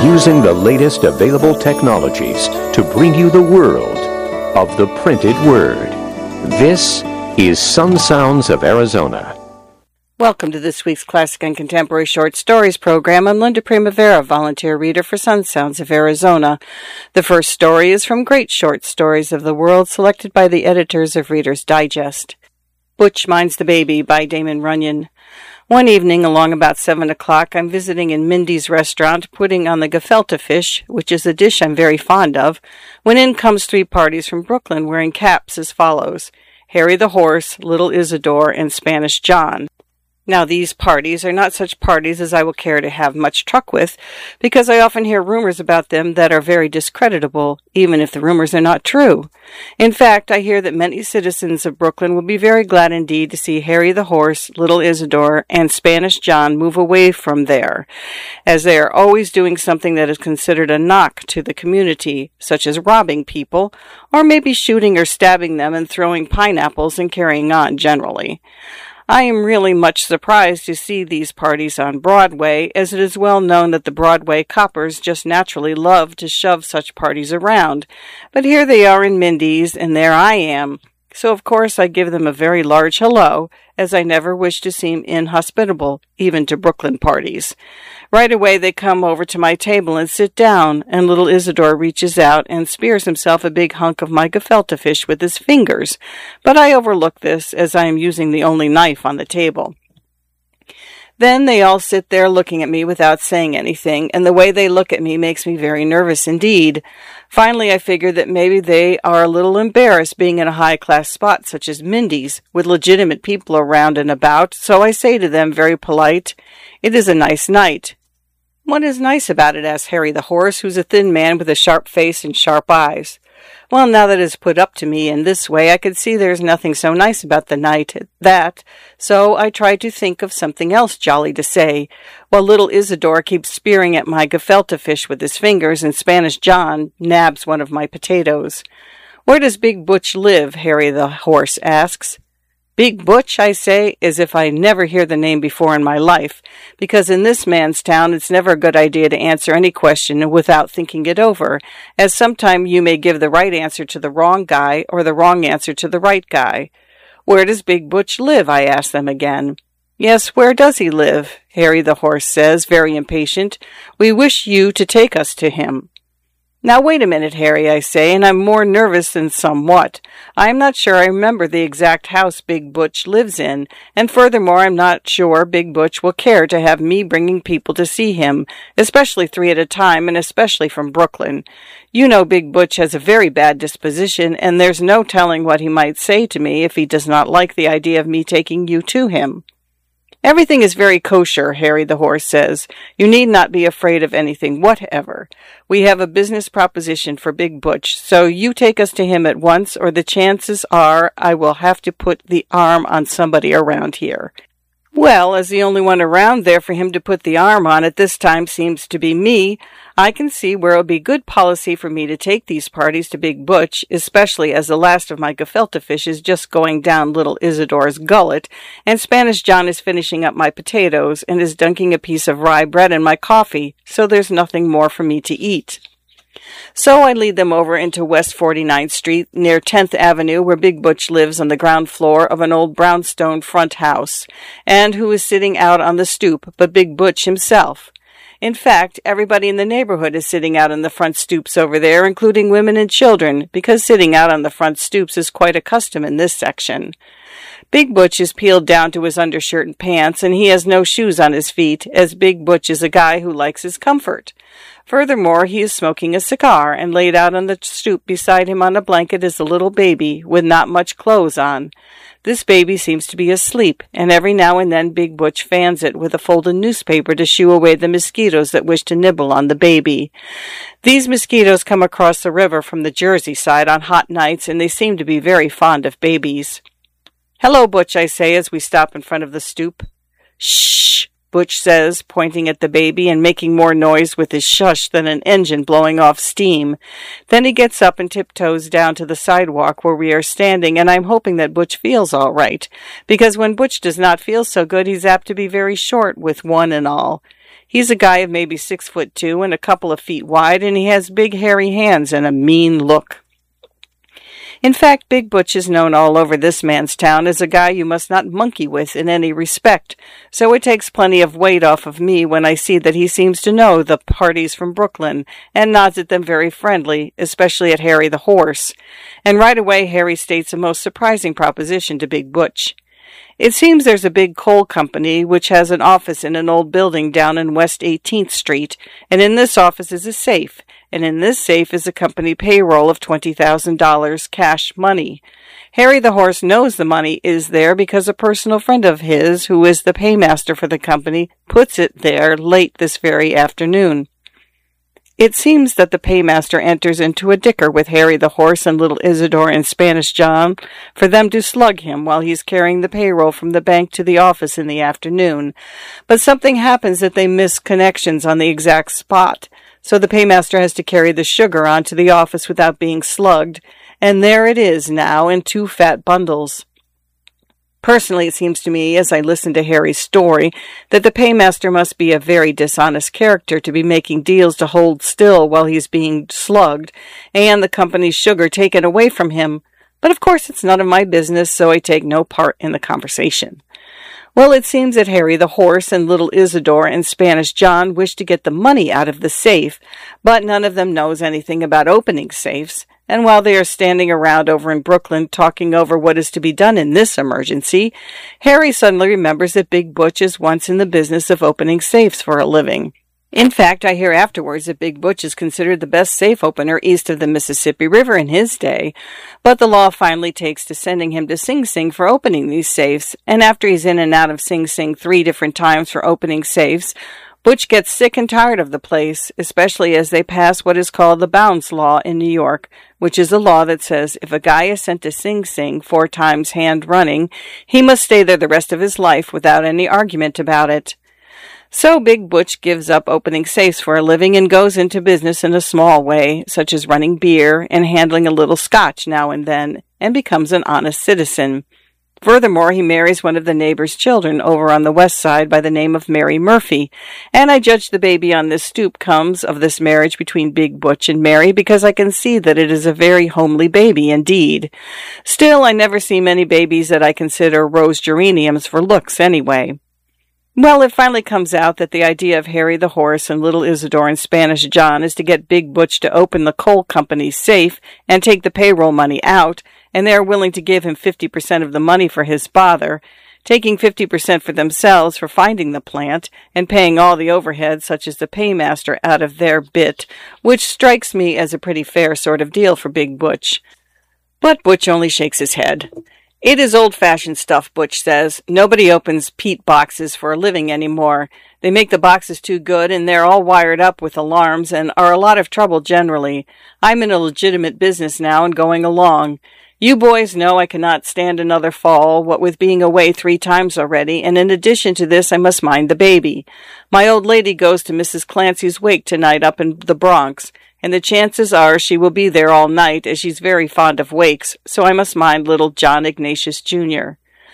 using the latest available technologies to bring you the world of the printed word. This is Sun Sounds of Arizona. Welcome to this week's Classic and Contemporary Short Stories program. I'm Linda Primavera, volunteer reader for Sun Sounds of Arizona. The first story is from Great Short Stories of the World, selected by the editors of Reader's Digest. Butch Minds the Baby by Damon Runyon. One evening, along about 7 o'clock, I'm visiting in Mindy's restaurant, putting on the gefilte fish, which is a dish I'm very fond of, when in comes 3 parties from Brooklyn wearing caps as follows: Harry the Horse, Little Isidore, and Spanish John. Now, these parties are not such parties as I will care to have much truck with, because I often hear rumors about them that are very discreditable, even if the rumors are not true. In fact, I hear that many citizens of Brooklyn will be very glad indeed to see Harry the Horse, Little Isidore, and Spanish John move away from there, as they are always doing something that is considered a knock to the community, such as robbing people, or maybe shooting or stabbing them and throwing pineapples and carrying on generally. I am really much surprised to see these parties on Broadway, as it is well known that the Broadway coppers just naturally love to shove such parties around. But here they are in Mindy's, and there I am. So of course I give them a very large hello, as I never wish to seem inhospitable, even to Brooklyn parties. Right away they come over to my table and sit down, and little Isidore reaches out and spears himself a big hunk of my gefilte fish with his fingers, but I overlook this, as I am using the only knife on the table. Then they all sit there looking at me without saying anything, and the way they look at me makes me very nervous indeed. Finally, I figure that maybe they are a little embarrassed being in a high-class spot such as Mindy's, with legitimate people around and about, so I say to them, very polite, "It is a nice night." "What is nice about it?" asks Harry the Horse, who's a thin man with a sharp face and sharp eyes. Well, now that it is put up to me in this way, I could see there's nothing so nice about the night at that, so I try to think of something else jolly to say, while little Isidore keeps spearing at my gefilte fish with his fingers, and Spanish John nabs one of my potatoes. "Where does Big Butch live?" Harry the Horse asks. "Big Butch," I say, as if I never hear the name before in my life, because in this man's town it's never a good idea to answer any question without thinking it over, as sometime you may give the right answer to the wrong guy or the wrong answer to the right guy. "Where does Big Butch live?" I ask them again. "Yes, where does he live?" Harry the Horse says, very impatient. "We wish you to take us to him." "Now wait a minute, Harry," I say, and I'm more nervous than somewhat. I am not sure I remember the exact house Big Butch lives in, and furthermore I'm not sure Big Butch will care to have me bringing people to see him, especially 3 at a time, and especially from Brooklyn. You know Big Butch has a very bad disposition, and there's no telling what he might say to me if he does not like the idea of me taking you to him. "Everything is very kosher," Harry the Horse says. "You need not be afraid of anything whatever. We have a business proposition for Big Butch, so you take us to him at once, or the chances are I will have to put the arm on somebody around here." Well, as the only one around there for him to put the arm on at this time seems to be me, I can see where it would be good policy for me to take these parties to Big Butch, especially as the last of my gefilte fish is just going down little Isidore's gullet, and Spanish John is finishing up my potatoes and is dunking a piece of rye bread in my coffee, so there's nothing more for me to eat. So I lead them over into West 49th Street, near 10th Avenue, where Big Butch lives on the ground floor of an old brownstone front house, and who is sitting out on the stoop, but Big Butch himself. In fact, everybody in the neighborhood is sitting out on the front stoops over there, including women and children, because sitting out on the front stoops is quite a custom in this section. Big Butch is peeled down to his undershirt and pants, and he has no shoes on his feet, as Big Butch is a guy who likes his comfort. Furthermore, he is smoking a cigar, and laid out on the stoop beside him on a blanket is a little baby with not much clothes on. This baby seems to be asleep, and every now and then Big Butch fans it with a folded newspaper to shoo away the mosquitoes that wish to nibble on the baby. These mosquitoes come across the river from the Jersey side on hot nights, and they seem to be very fond of babies. "Hello, Butch," I say as we stop in front of the stoop. "Shh," Butch says, pointing at the baby and making more noise with his shush than an engine blowing off steam. Then he gets up and tiptoes down to the sidewalk where we are standing, and I'm hoping that Butch feels all right, because when Butch does not feel so good, he's apt to be very short with one and all. He's a guy of maybe 6'2" and a couple of feet wide, and he has big hairy hands and a mean look. In fact, Big Butch is known all over this man's town as a guy you must not monkey with in any respect, so it takes plenty of weight off of me when I see that he seems to know the parties from Brooklyn and nods at them very friendly, especially at Harry the Horse. And right away Harry states a most surprising proposition to Big Butch. It seems there's a big coal company which has an office in an old building down in West 18th Street, and in this office is a safe, and in this safe is a company payroll of $20,000 cash money. Harry the Horse knows the money is there because a personal friend of his, who is the paymaster for the company, puts it there late this very afternoon. It seems that the paymaster enters into a dicker with Harry the Horse and little Isidore and Spanish John for them to slug him while he's carrying the payroll from the bank to the office in the afternoon. But something happens that they miss connections on the exact spot, so the paymaster has to carry the sugar on to the office without being slugged, and there it is now in 2 fat bundles. Personally, it seems to me, as I listen to Harry's story, that the paymaster must be a very dishonest character to be making deals to hold still while he's being slugged, and the company's sugar taken away from him. But of course it's none of my business, so I take no part in the conversation. Well, it seems that Harry the Horse and little Isidore and Spanish John wish to get the money out of the safe, but none of them knows anything about opening safes. And while they are standing around over in Brooklyn talking over what is to be done in this emergency, Harry suddenly remembers that Big Butch is once in the business of opening safes for a living. In fact, I hear afterwards that Big Butch is considered the best safe opener east of the Mississippi River in his day, but the law finally takes to sending him to Sing Sing for opening these safes, and after he's in and out of Sing Sing 3 different times for opening safes, Butch gets sick and tired of the place, especially as they pass what is called the Bounds Law in New York, which is a law that says if a guy is sent to Sing Sing 4 times hand running, he must stay there the rest of his life without any argument about it. So Big Butch gives up opening safes for a living and goes into business in a small way, such as running beer and handling a little scotch now and then, and becomes an honest citizen. Furthermore, he marries one of the neighbor's children over on the west side by the name of Mary Murphy, and I judge the baby on this stoop comes of this marriage between Big Butch and Mary because I can see that it is a very homely baby indeed. Still, I never see many babies that I consider rose geraniums for looks anyway. Well, it finally comes out that the idea of Harry the Horse and little Isidore and Spanish John is to get Big Butch to open the coal company's safe and take the payroll money out, and they are willing to give him 50% of the money for his bother, taking 50% for themselves for finding the plant, and paying all the overhead, such as the paymaster, out of their bit, which strikes me as a pretty fair sort of deal for Big Butch. But Butch only shakes his head. It is old-fashioned stuff, Butch says. Nobody opens peat boxes for a living anymore. They make the boxes too good, and they're all wired up with alarms and are a lot of trouble generally. I'm in a legitimate business now and going along. You boys know I cannot stand another fall, what with being away 3 times already, and in addition to this I must mind the baby. My old lady goes to Mrs. Clancy's wake tonight up in the Bronx, and the chances are she will be there all night, as she's very fond of wakes, so I must mind little John Ignatius, Jr.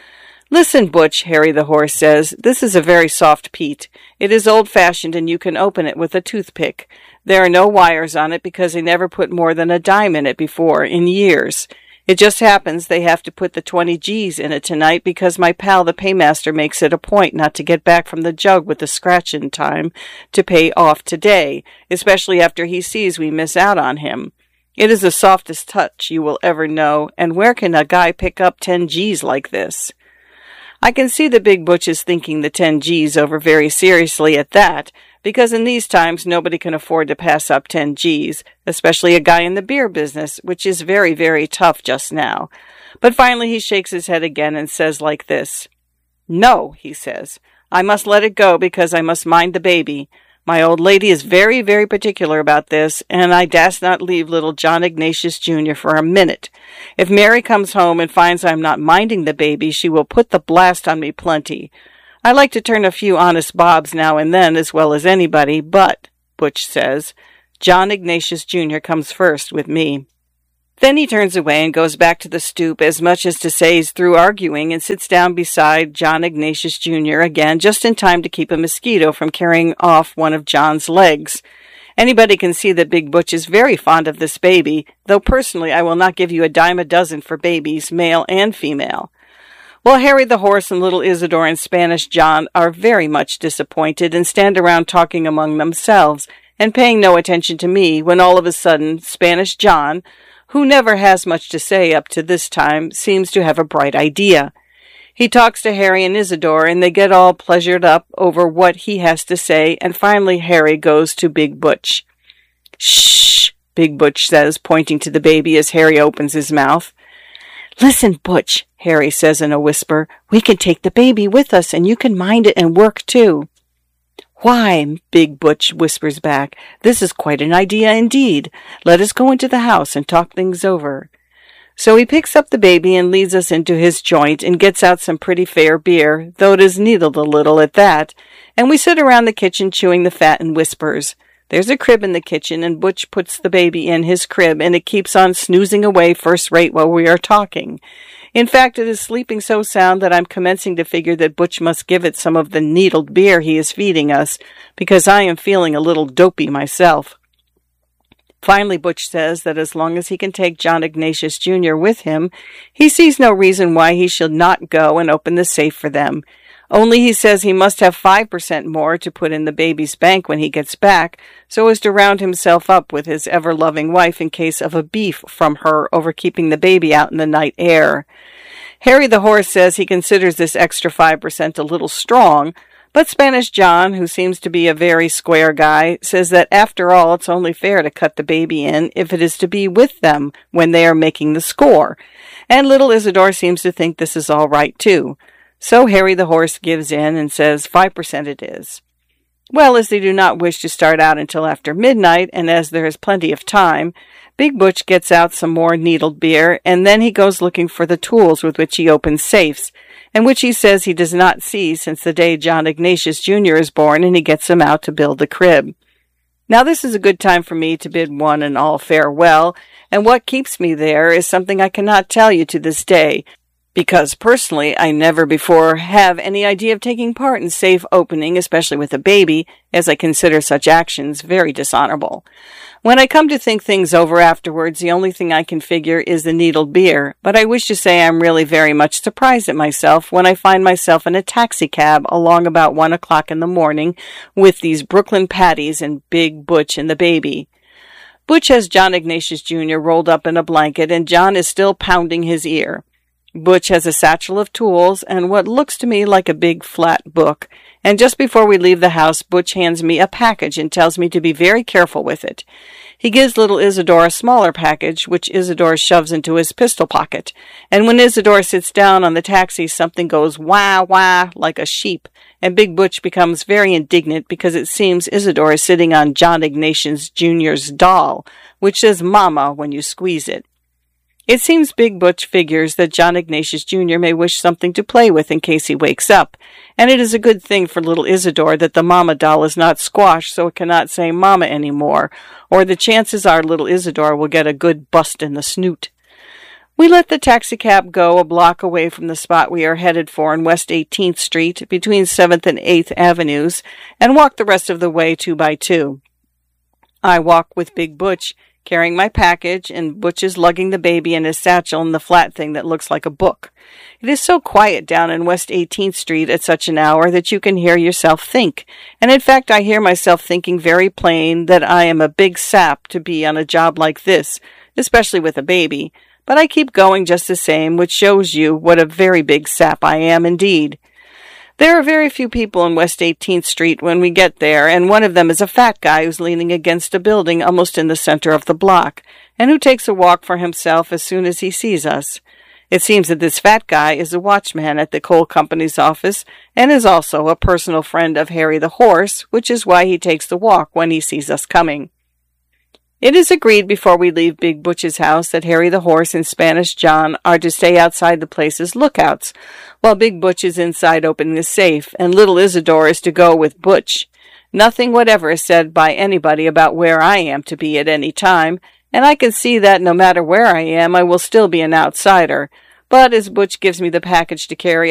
Listen, Butch, Harry the Horse says, this is a very soft peat. It is old-fashioned, and you can open it with a toothpick. There are no wires on it because they never put more than a dime in it before, in years. It just happens they have to put the 20 G's in it tonight because my pal the paymaster makes it a point not to get back from the jug with the scratch in time to pay off today, especially after he sees we miss out on him. It is the softest touch you will ever know, and where can a guy pick up 10 G's like this? I can see the Big Butch is thinking the 10 G's over very seriously at that, because in these times nobody can afford to pass up 10 G's, especially a guy in the beer business, which is very, very tough just now. But finally he shakes his head again and says like this, "No," he says, "I must let it go because I must mind the baby. My old lady is very, very particular about this, and I dast not leave little John Ignatius, Jr. for a minute. If Mary comes home and finds I'm not minding the baby, she will put the blast on me plenty. I like to turn a few honest bobs now and then as well as anybody, but," Butch says, "John Ignatius, Jr. comes first with me." Then he turns away and goes back to the stoop, as much as to say he's through arguing, and sits down beside John Ignatius Jr. again, just in time to keep a mosquito from carrying off one of John's legs. Anybody can see that Big Butch is very fond of this baby, though personally I will not give you a dime a dozen for babies, male and female. Well, Harry the horse and little Isidore and Spanish John are very much disappointed and stand around talking among themselves and paying no attention to me when all of a sudden Spanish John, who never has much to say up to this time, seems to have a bright idea. He talks to Harry and Isidore, and they get all pleasured up over what he has to say, and finally Harry goes to Big Butch. "Shh," Big Butch says, pointing to the baby as Harry opens his mouth. "Listen, Butch," Harry says in a whisper, "we can take the baby with us, and you can mind it and work too." "Why," Big Butch whispers back, "this is quite an idea indeed. Let us go into the house and talk things over." So he picks up the baby and leads us into his joint and gets out some pretty fair beer, though it is needled a little at that, and we sit around the kitchen chewing the fat in whispers. There's a crib in the kitchen, and Butch puts the baby in his crib, and it keeps on snoozing away first rate while we are talking. In fact, it is sleeping so sound that I'm commencing to figure that Butch must give it some of the needled beer he is feeding us, because I am feeling a little dopey myself. Finally, Butch says that as long as he can take John Ignatius Jr. with him, he sees no reason why he should not go and open the safe for them. Only he says he must have 5% more to put in the baby's bank when he gets back, so as to round himself up with his ever-loving wife in case of a beef from her over keeping the baby out in the night air. Harry the horse says he considers this extra 5% a little strong, but Spanish John, who seems to be a very square guy, says that after all it's only fair to cut the baby in if it is to be with them when they are making the score, and little Isidore seems to think this is all right too. So Harry the horse gives in and says 5% it is. Well, as they do not wish to start out until after midnight, and as there is plenty of time, Big Butch gets out some more needled beer, and then he goes looking for the tools with which he opens safes, and which he says he does not see since the day John Ignatius Jr. is born, and he gets them out to build the crib. Now this is a good time for me to bid one and all farewell, and what keeps me there is something I cannot tell you to this day, because personally I never before have any idea of taking part in safe opening, especially with a baby, as I consider such actions very dishonorable. When I come to think things over afterwards, the only thing I can figure is the needled beer, but I wish to say I'm really very much surprised at myself when I find myself in a taxicab along about 1 o'clock in the morning with these Brooklyn patties and Big Butch and the baby. Butch has John Ignatius Jr. rolled up in a blanket, and John is still pounding his ear. Butch has a satchel of tools and what looks to me like a big flat book, and just before we leave the house, Butch hands me a package and tells me to be very careful with it. He gives little Isidore a smaller package, which Isidore shoves into his pistol pocket, and when Isidore sits down on the taxi, something goes wah wah like a sheep, and Big Butch becomes very indignant because it seems Isidore is sitting on John Ignatius Jr.'s doll, which says Mama when you squeeze it. It seems Big Butch figures that John Ignatius Jr. may wish something to play with in case he wakes up, and it is a good thing for little Isidore that the Mama doll is not squashed so it cannot say Mama anymore, or the chances are little Isidore will get a good bust in the snoot. We let the taxicab go a block away from the spot we are headed for in West 18th Street, between 7th and 8th Avenues, and walk the rest of the way 2 by 2. I walk with Big Butch, carrying my package, and Butch is lugging the baby in his satchel in the flat thing that looks like a book. It is so quiet down in West 18th Street at such an hour that you can hear yourself think, and in fact I hear myself thinking very plain that I am a big sap to be on a job like this, especially with a baby, but I keep going just the same, which shows you what a very big sap I am indeed. There are very few people in West 18th Street when we get there, and one of them is a fat guy who's leaning against a building almost in the center of the block, and who takes a walk for himself as soon as he sees us. It seems that this fat guy is a watchman at the coal company's office, and is also a personal friend of Harry the horse, which is why he takes the walk when he sees us coming. It is agreed before we leave Big Butch's house that Harry the horse and Spanish John are to stay outside the place as lookouts, while Big Butch is inside opening the safe, and little Isidore is to go with Butch. Nothing whatever is said by anybody about where I am to be at any time, and I can see that no matter where I am, I will still be an outsider. But as Butch gives me the package to carry,